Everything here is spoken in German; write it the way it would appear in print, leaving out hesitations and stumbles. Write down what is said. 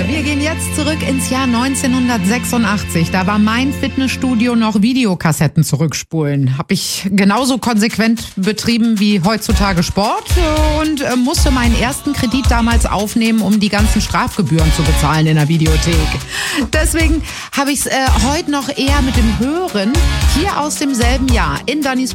Wir gehen jetzt zurück ins Jahr 1986. Da war mein Fitnessstudio noch Videokassetten zurückspulen. Habe ich genauso konsequent betrieben wie heutzutage Sport und musste meinen ersten Kredit damals aufnehmen, um die ganzen Strafgebühren zu bezahlen in der Videothek. Deswegen habe ich es heute noch eher mit dem Hören hier aus demselben Jahr in Dannys